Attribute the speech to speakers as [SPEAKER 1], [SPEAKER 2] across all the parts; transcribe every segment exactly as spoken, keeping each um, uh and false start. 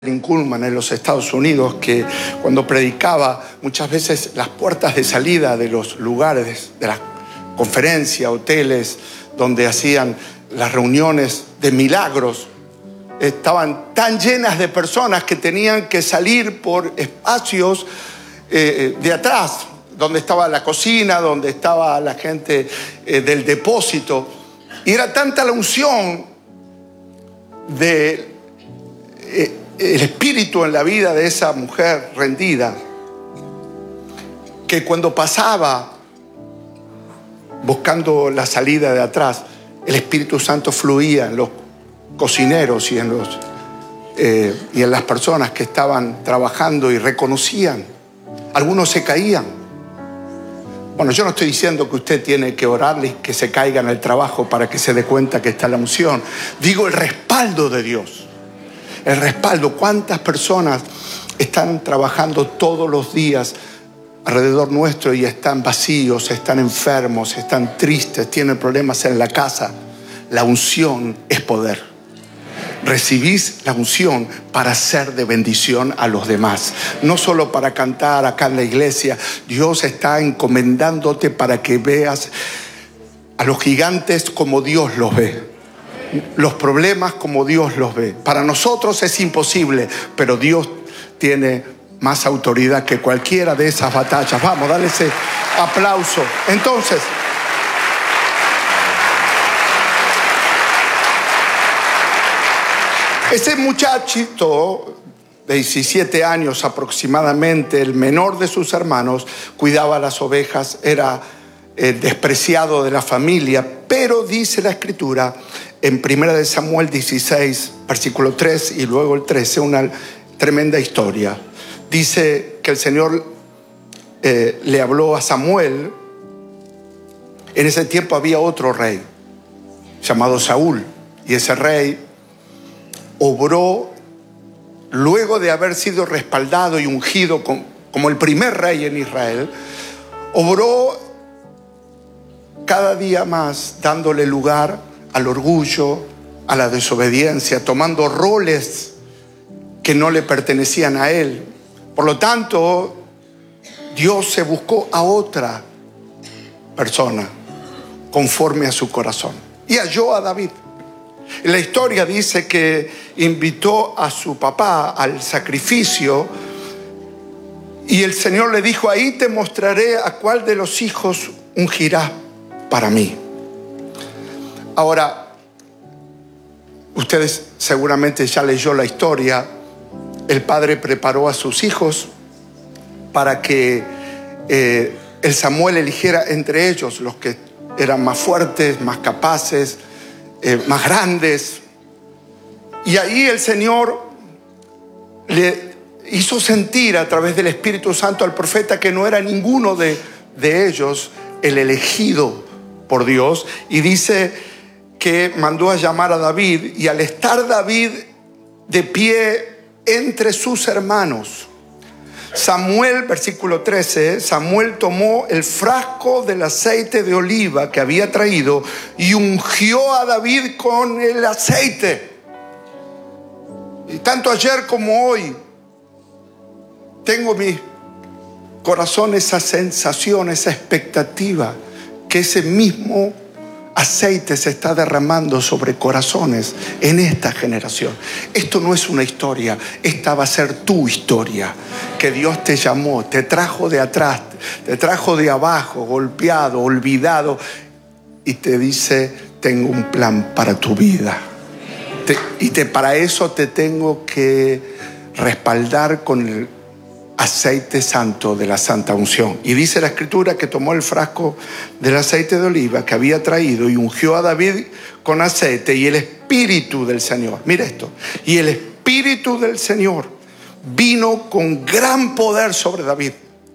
[SPEAKER 1] Cullman en los Estados Unidos, que cuando predicaba muchas veces las puertas de salida de los lugares, de las conferencias, hoteles donde hacían las reuniones de milagros, estaban tan llenas de personas que tenían que salir por espacios eh, de atrás, donde estaba la cocina, donde estaba la gente eh, del depósito, y era tanta la unción de eh, el espíritu en la vida de esa mujer rendida, que cuando pasaba buscando la salida de atrás, el Espíritu Santo fluía en los cocineros y en, los, eh, y en las personas que estaban trabajando y reconocían. Algunos se caían. Bueno, yo no estoy diciendo que usted tiene que orarle y que se caiga en el trabajo para que se dé cuenta que está la unción. Digo el respaldo de Dios. El respaldo. ¿Cuántas personas están trabajando todos los días alrededor nuestro y están vacíos, están enfermos, están tristes, tienen problemas en la casa? La unción es poder. Recibís la unción para ser de bendición a los demás, no solo para cantar acá en la iglesia. Dios está encomendándote para que veas a los gigantes como Dios los ve, los problemas como Dios los ve. Para nosotros es imposible, pero Dios tiene más autoridad que cualquiera de esas batallas. Vamos, dale ese aplauso. Entonces, ese muchachito de diecisiete años aproximadamente, el menor de sus hermanos, cuidaba las ovejas, era eh, despreciado de la familia, pero dice la Escritura en primera de Samuel dieciséis, versículo tres y luego el trece, una tremenda historia. Dice que el Señor eh, le habló a Samuel. En ese tiempo había otro rey llamado Saúl, y ese rey obró, luego de haber sido respaldado y ungido con, como el primer rey en Israel, obró cada día más dándole lugar al orgullo, a la desobediencia, tomando roles que no le pertenecían a él. Por lo tanto, Dios se buscó a otra persona conforme a su corazón y halló a David. La historia dice que invitó a su papá al sacrificio y el Señor le dijo: ahí te mostraré a cuál de los hijos ungirás para mí. Ahora, ustedes seguramente ya leyó la historia. El padre preparó a sus hijos para que eh, el Samuel eligiera entre ellos los que eran más fuertes, más capaces, eh, más grandes. Y ahí el Señor le hizo sentir a través del Espíritu Santo al profeta que no era ninguno de, de ellos el elegido por Dios. Y dice que mandó a llamar a David, y al estar David de pie entre sus hermanos, Samuel, versículo trece, Samuel tomó el frasco del aceite de oliva que había traído y ungió a David con el aceite. Y tanto ayer como hoy tengo en mi corazón esa sensación, esa expectativa que ese mismo aceite se está derramando sobre corazones en esta generación. Esto no es una historia, esta va a ser tu historia. Que Dios te llamó, te trajo de atrás, te trajo de abajo, golpeado, olvidado, y te dice: tengo un plan para tu vida. Te, y te, para eso te tengo que respaldar con el aceite santo de la santa unción. Y dice la Escritura que tomó el frasco del aceite de oliva que había traído y ungió a David con aceite, y el Espíritu del Señor, mira esto, y el Espíritu del Señor vino con gran poder sobre David.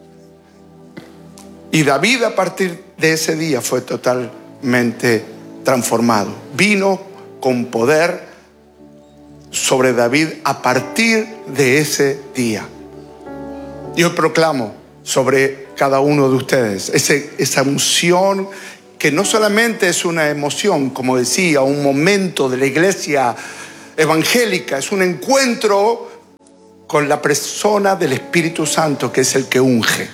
[SPEAKER 1] Y David, a partir de ese día, fue totalmente transformado. Vino con poder sobre David a partir de ese día. Yo proclamo sobre cada uno de ustedes ese, esa unción que no solamente es una emoción, como decía, un momento de la iglesia evangélica, es un encuentro con la persona del Espíritu Santo, que es el que unge.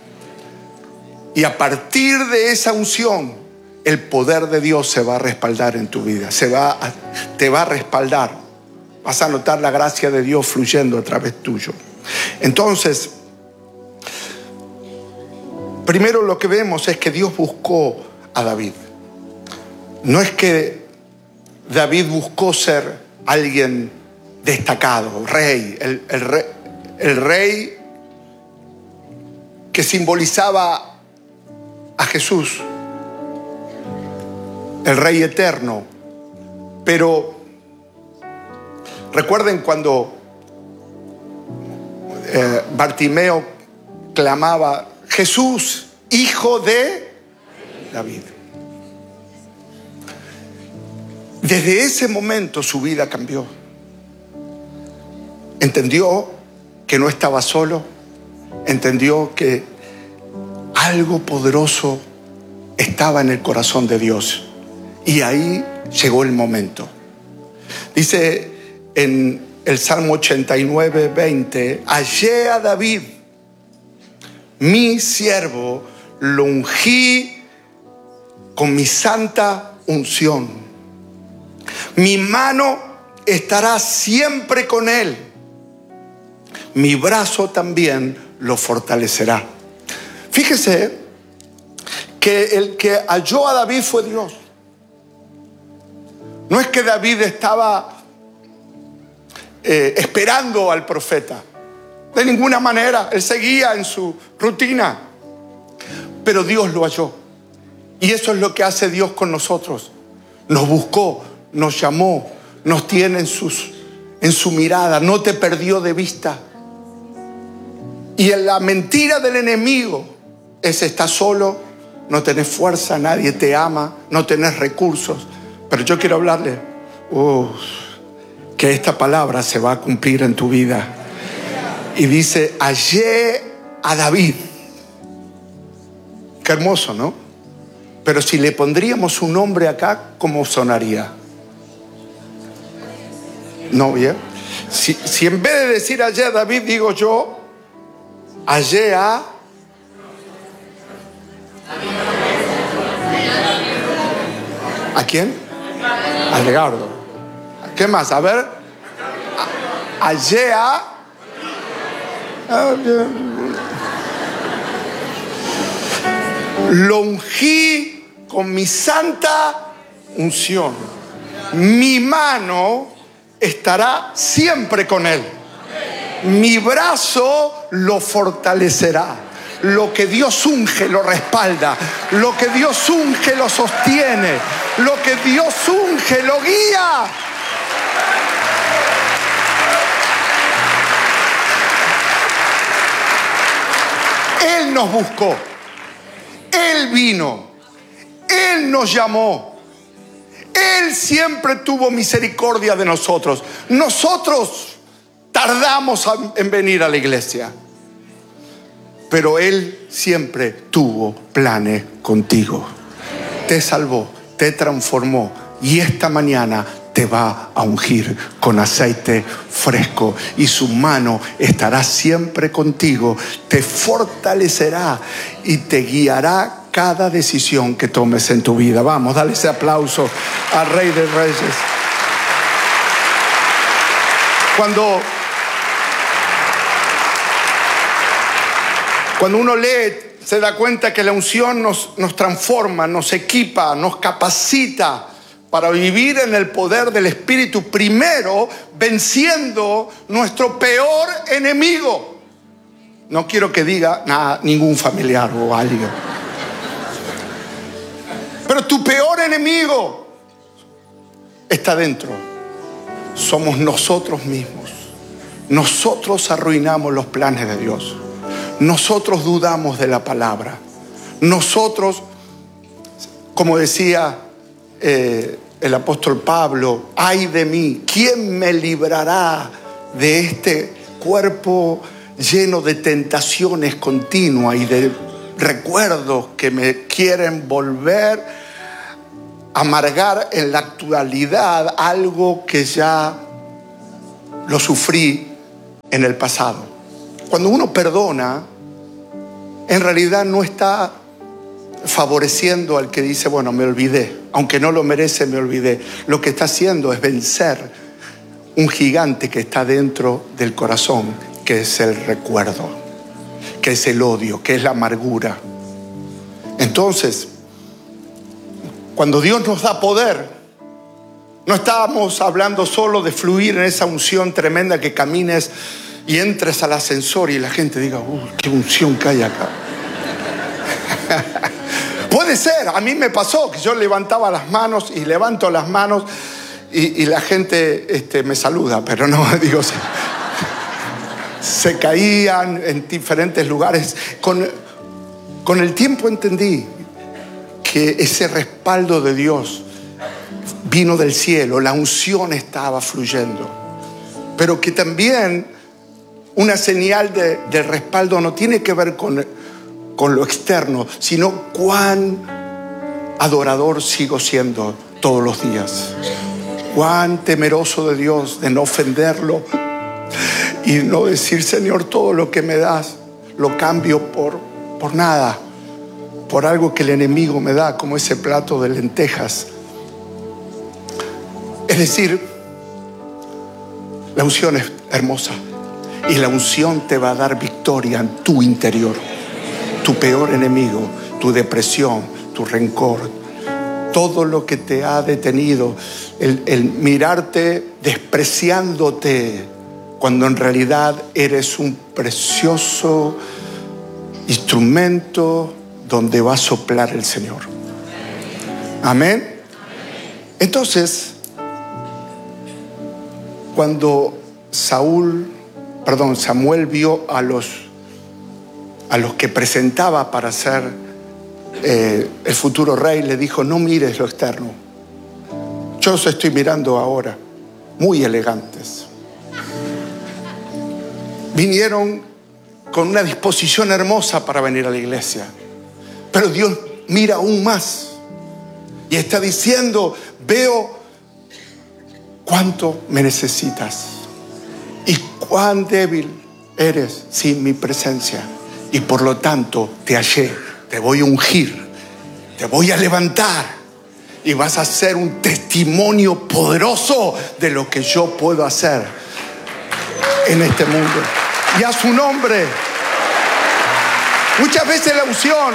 [SPEAKER 1] Y a partir de esa unción, el poder de Dios se va a respaldar en tu vida. Se va a, te va a respaldar. Vas a notar la gracia de Dios fluyendo a través tuyo. Entonces, primero lo que vemos es que Dios buscó a David. No es que David buscó ser alguien destacado, rey, el, el rey, el rey que simbolizaba a Jesús, el rey eterno. Pero recuerden cuando eh, Bartimeo clamaba: Jesús, hijo de David. Desde ese momento su vida cambió. Entendió que no estaba solo. Entendió que algo poderoso estaba en el corazón de Dios. Y ahí llegó el momento. Dice en el Salmo ochenta y nueve, veinte: hallé a David, mi siervo, lo ungí con mi santa unción. Mi mano estará siempre con él. Mi brazo también lo fortalecerá. Fíjese que el que halló a David fue Dios. No es que David estaba eh, esperando al profeta. De ninguna manera. Él seguía en su rutina. Pero Dios lo halló. Y eso es lo que hace Dios con nosotros. Nos buscó, nos llamó, nos tiene en, sus, en su mirada. No te perdió de vista. Y en la mentira del enemigo es: estás solo, no tenés fuerza, nadie te ama, no tenés recursos. Pero yo quiero hablarle uh, que esta palabra se va a cumplir en tu vida. Y dice: hallé a David. Qué hermoso, ¿no? Pero si le pondríamos un nombre acá, ¿cómo sonaría? ¿No, bien? Si, si en vez de decir hallé a David, digo yo: hallé a... ¿A quién? A Legardo. ¿Qué más? A ver. Hallé a... Lo ungí con mi santa unción. Mi mano estará siempre con él. Mi brazo lo fortalecerá. Lo que Dios unge lo respalda. Lo que Dios unge lo sostiene. Lo que Dios unge lo guía. Él nos buscó. Él vino. Él nos llamó. Él siempre tuvo misericordia de nosotros. Nosotros tardamos en venir a la iglesia. Pero Él siempre tuvo planes contigo. Te salvó, te transformó y esta mañana te va a ungir con aceite fresco y su mano estará siempre contigo, te fortalecerá y te guiará cada decisión que tomes en tu vida. Vamos, dale ese aplauso al Rey de Reyes. Cuando, cuando uno lee, se da cuenta que la unción nos, nos transforma, nos equipa, nos capacita para vivir en el poder del Espíritu, primero venciendo nuestro peor enemigo. No quiero que diga nada, ningún familiar o alguien. Pero tu peor enemigo está dentro. Somos nosotros mismos. Nosotros arruinamos los planes de Dios. Nosotros dudamos de la palabra. Nosotros, como decía eh, el apóstol Pablo, ay de mí, ¿quién me librará de este cuerpo lleno de tentaciones continuas y de recuerdos que me quieren volver a amargar en la actualidad algo que ya lo sufrí en el pasado. Cuando uno perdona, en realidad no está favoreciendo al que dice, bueno, me olvidé, aunque no lo merece, me olvidé. Lo que está haciendo es vencer un gigante que está dentro del corazón, que es el recuerdo, que es el odio, que es la amargura. Entonces, cuando Dios nos da poder, no estábamos hablando solo de fluir en esa unción tremenda, que camines y entres al ascensor y la gente diga, uy, qué unción que hay acá. Puede ser, a mí me pasó que yo levantaba las manos y levanto las manos y, y la gente este, me saluda, pero no, digo, se, se caían en diferentes lugares. Con, con el tiempo entendí que ese respaldo de Dios vino del cielo, la unción estaba fluyendo, pero que también una señal de, de respaldo no tiene que ver con, con lo externo, sino cuán adorador sigo siendo todos los días, cuán temeroso de Dios, de no ofenderlo y no decir, Señor, todo lo que me das lo cambio por, por nada, por algo que el enemigo me da, como ese plato de lentejas. Es decir, la unción es hermosa y la unción te va a dar victoria en tu interior. Tu peor enemigo, tu depresión, tu rencor, todo lo que te ha detenido, el, el mirarte despreciándote cuando en realidad eres un precioso instrumento donde va a soplar el Señor. Amén. Entonces, cuando Saúl, perdón, Samuel vio a los, a los que presentaba para ser eh, el futuro rey, le dijo, no mires lo externo. Yo los estoy mirando ahora, muy elegantes. Vinieron con una disposición hermosa para venir a la iglesia. Pero Dios mira aún más y está diciendo, veo cuánto me necesitas y cuán débil eres sin mi presencia. Y por lo tanto te hallé, te voy a ungir, te voy a levantar y vas a ser un testimonio poderoso de lo que yo puedo hacer en este mundo. Y a su nombre. Muchas veces la unción,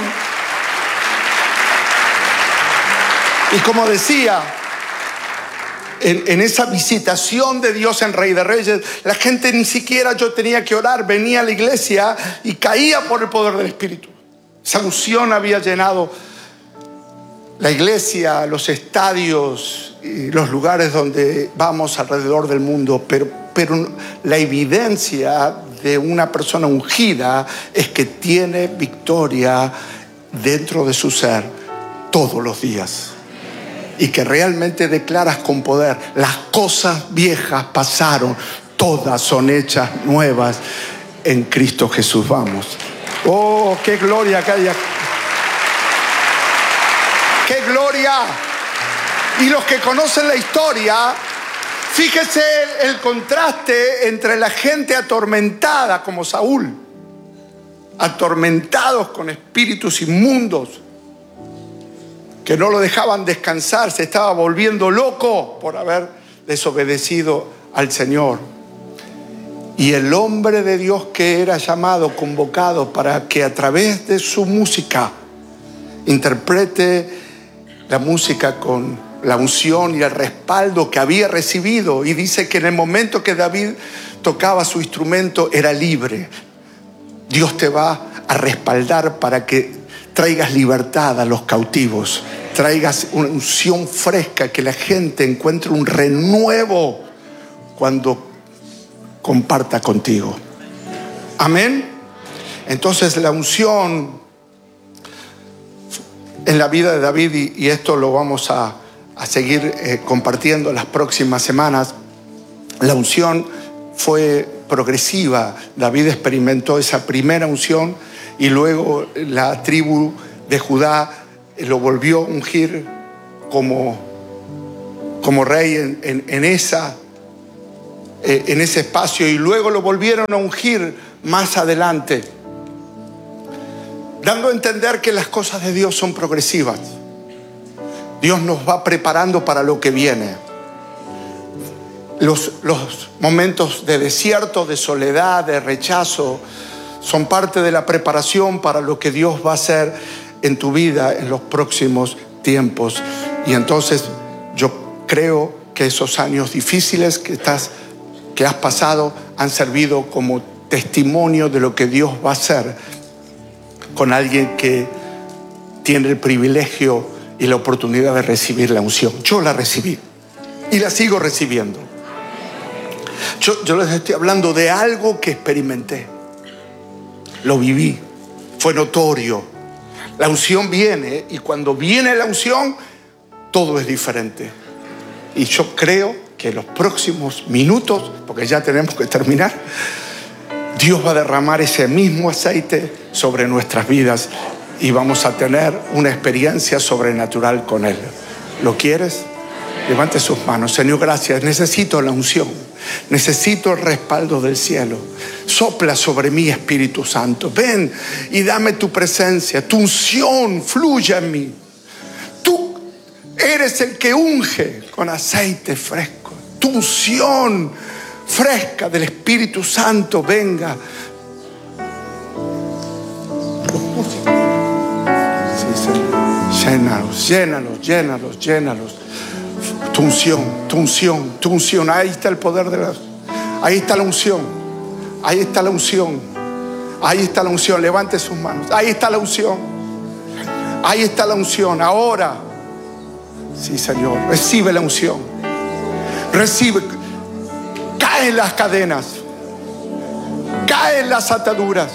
[SPEAKER 1] y como decía, En, en esa visitación de Dios en Rey de Reyes, la gente ni siquiera yo tenía que orar, venía a la iglesia y caía por el poder del Espíritu. Esa unción había llenado la iglesia, los estadios y los lugares donde vamos alrededor del mundo, pero, pero la evidencia de una persona ungida es que tiene victoria dentro de su ser todos los días. Y que realmente declaras con poder, las cosas viejas pasaron, todas son hechas nuevas en Cristo Jesús. Vamos. Oh, qué gloria que haya. Qué gloria. Y los que conocen la historia, fíjese el, el contraste entre la gente atormentada como Saúl, atormentados con espíritus inmundos, que no lo dejaban descansar, se estaba volviendo loco por haber desobedecido al Señor. Y el hombre de Dios que era llamado, convocado para que a través de su música interprete la música con la unción y el respaldo que había recibido. Y dice que en el momento que David tocaba su instrumento era libre. Dios te va a respaldar para que traigas libertad a los cautivos, traigas una unción fresca, que la gente encuentre un renuevo cuando comparta contigo. Amén. Entonces la unción en la vida de David, y, y esto lo vamos a, a seguir eh, compartiendo las próximas semanas, la unción fue progresiva. David experimentó esa primera unción y luego la tribu de Judá lo volvió a ungir como, como rey en, en, en esa eh, en ese espacio y luego lo volvieron a ungir más adelante, dando a entender que las cosas de Dios son progresivas. Dios nos va preparando para lo que viene. Los, los momentos de desierto, de soledad, de rechazo, son parte de la preparación para lo que Dios va a hacer en tu vida en los próximos tiempos. Y entonces yo creo que esos años difíciles que, estás, que has pasado han servido como testimonio de lo que Dios va a hacer con alguien que tiene el privilegio y la oportunidad de recibir la unción. Yo la recibí y la sigo recibiendo. Yo, yo les estoy hablando de algo que experimenté. Lo viví, fue notorio. La unción viene y cuando viene la unción, todo es diferente. Y yo creo que en los próximos minutos, porque ya tenemos que terminar, Dios va a derramar ese mismo aceite sobre nuestras vidas y vamos a tener una experiencia sobrenatural con Él. ¿Lo quieres? Levante sus manos. Señor, gracias. Necesito la unción. Necesito el respaldo del cielo. Sopla sobre mí, Espíritu Santo. Ven y dame tu presencia. Tu unción fluya en mí. Tú eres el que unge con aceite fresco. Tu unción fresca del Espíritu Santo venga. Sí, Señor. Llénalos, llénalos, llénalos, llénalos. Tu unción, tu unción, tu unción. Ahí está el poder de la... Ahí está la unción. Ahí está la unción. Ahí está la unción. Levante sus manos. Ahí está la unción. Ahí está la unción. Ahora. Sí, Señor. Recibe la unción. Recibe. Caen las cadenas. Caen las ataduras.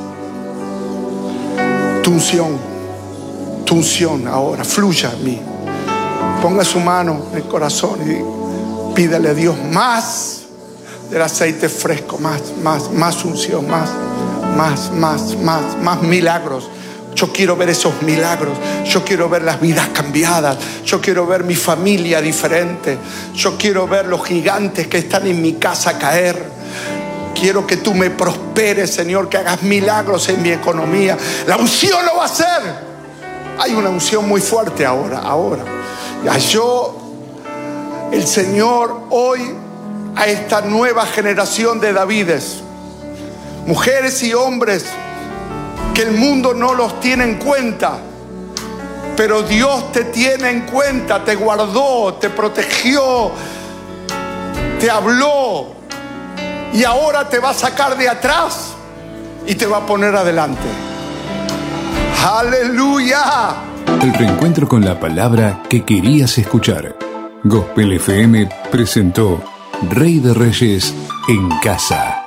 [SPEAKER 1] Tu unción. Tu unción ahora. Fluya en mí. Ponga su mano en el corazón y pídale a Dios más del aceite fresco, más, más, más unción, más, más, más, más, más milagros. Yo quiero ver esos milagros. Yo quiero ver las vidas cambiadas. Yo quiero ver mi familia diferente. Yo quiero ver los gigantes que están en mi casa caer. Quiero que tú me prosperes, Señor, que hagas milagros en mi economía. La unción lo va a hacer. Hay una unción muy fuerte ahora, ahora. Yo, el Señor, hoy a esta nueva generación de Davides, mujeres y hombres que el mundo no los tiene en cuenta, pero Dios te tiene en cuenta, te guardó, te protegió, te habló y ahora te va a sacar de atrás y te va a poner adelante. ¡Aleluya!
[SPEAKER 2] El reencuentro con la palabra que querías escuchar. Gospel F M presentó Rey de Reyes en Casa.